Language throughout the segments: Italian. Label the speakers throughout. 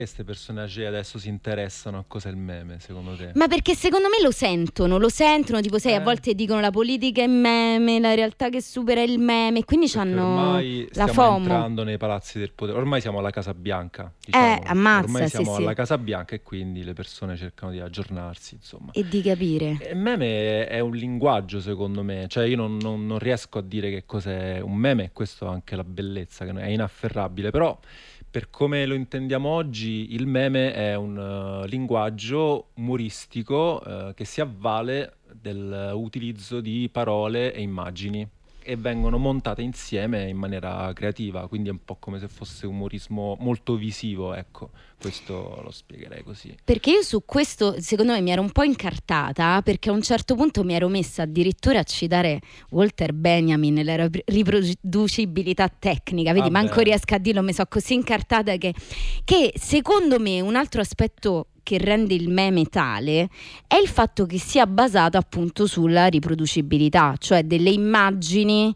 Speaker 1: queste personaggi adesso si interessano a cos'è il meme, secondo te?
Speaker 2: Ma perché secondo me lo sentono, tipo sai, a volte dicono la politica è meme, la realtà che supera il meme, quindi
Speaker 1: Perché
Speaker 2: c'hanno
Speaker 1: ormai
Speaker 2: la
Speaker 1: stiamo
Speaker 2: FOMO.
Speaker 1: entrando nei palazzi del potere, ormai siamo alla Casa Bianca, diciamolo. Ormai
Speaker 2: Ammazza, sì,
Speaker 1: siamo
Speaker 2: sì.
Speaker 1: alla Casa Bianca e quindi le persone cercano di aggiornarsi, insomma.
Speaker 2: E di capire.
Speaker 1: Il meme è un linguaggio, secondo me, cioè io non riesco a dire che cos'è un meme, e questo è anche la bellezza, che è inafferrabile, però per come lo intendiamo oggi, il meme è un linguaggio umoristico che si avvale dell'utilizzo di parole e immagini e vengono montate insieme in maniera creativa, quindi è un po' come se fosse umorismo molto visivo, ecco, questo lo spiegherei così.
Speaker 2: Perché io su questo, secondo me, mi ero un po' incartata, perché a un certo punto mi ero messa addirittura a citare Walter Benjamin e la riproducibilità tecnica. Vedi, manco riesco a dirlo, mi sono così incartata che secondo me un altro aspetto che rende il meme tale è il fatto che sia basato appunto sulla riproducibilità, cioè delle immagini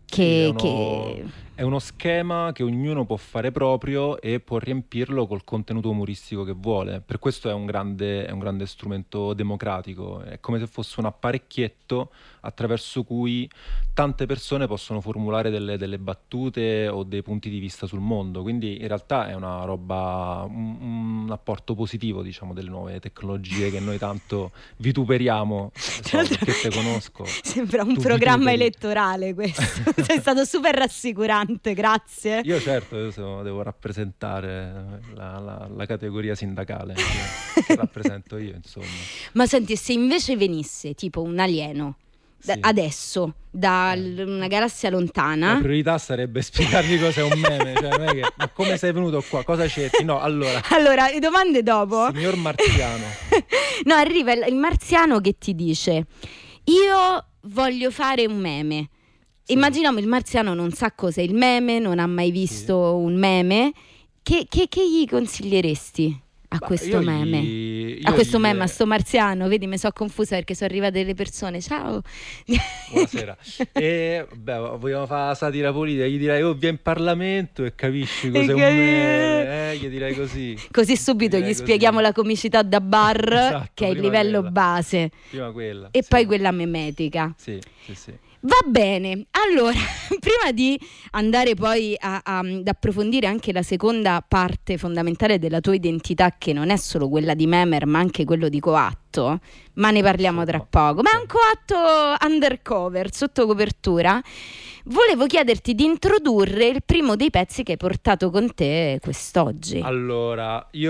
Speaker 1: è uno schema che ognuno può fare proprio e può riempirlo col contenuto umoristico che vuole. Per questo è un grande strumento democratico. È come se fosse un apparecchietto attraverso cui tante persone possono formulare delle battute o dei punti di vista sul mondo. Quindi in realtà è una roba, un apporto positivo, diciamo, delle nuove tecnologie che noi tanto vituperiamo. Perché te conosco.
Speaker 2: Sembra un programma elettorale questo. Sei stato super rassicurante, grazie.
Speaker 1: Io certo, devo rappresentare la categoria sindacale che rappresento io, insomma.
Speaker 2: Ma senti, se invece venisse tipo un alieno adesso da una galassia lontana,
Speaker 1: la priorità sarebbe spiegargli cos'è un meme, cioè non è che, ma come sei venuto qua, cosa cerchi? No, allora
Speaker 2: le domande dopo.
Speaker 1: Signor marziano.
Speaker 2: No, arriva il marziano che ti dice: io voglio fare un meme. Immaginiamo il marziano non sa cos'è il meme, non ha mai visto un meme. Che gli consiglieresti a questo meme? A sto marziano? Vedi, mi sono confusa perché sono arrivate delle persone. Ciao.
Speaker 1: Buonasera. E vogliamo fare la satira politica, gli direi vieni in Parlamento e capisci cos'è un meme, gli direi così.
Speaker 2: Così subito gli spieghiamo la comicità da bar, esatto, che è il livello base.
Speaker 1: Prima quella.
Speaker 2: E poi quella memetica.
Speaker 1: Sì.
Speaker 2: Va bene, allora, prima di andare poi ad approfondire anche la seconda parte fondamentale della tua identità, che non è solo quella di memer, ma anche quello di coatto, ma ne parliamo tra poco. Ma è un coatto undercover, sotto copertura. Volevo chiederti di introdurre il primo dei pezzi che hai portato con te quest'oggi.
Speaker 1: Allora, io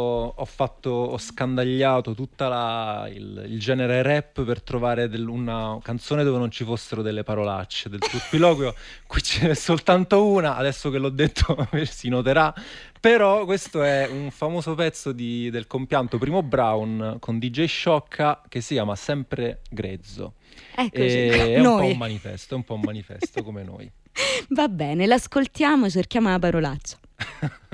Speaker 1: ho scandagliato tutta il genere rap per trovare una canzone dove non ci fossero delle parolacce, del turpiloquio. Qui ce n'è soltanto una, adesso che l'ho detto si noterà. Però questo è un famoso pezzo del compianto Primo Brown con DJ Sciocca che si chiama Sempre Grezzo. È un po' un manifesto come noi.
Speaker 2: Va bene, l'ascoltiamo, cerchiamo la parolaccia.